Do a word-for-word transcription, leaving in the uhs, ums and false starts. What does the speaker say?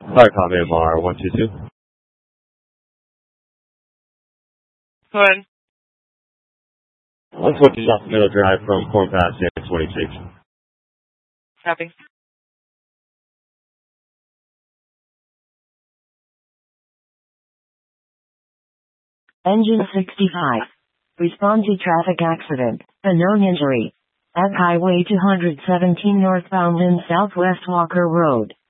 Sorry, Tom A M R one two two. Go ahead. Let's look at Middle Drive from Corn Pass in twenty-six. Copy. Engine sixty-five. Respond to traffic accident. A known injury. At Highway two seventeen northbound in Southwest Walker Road.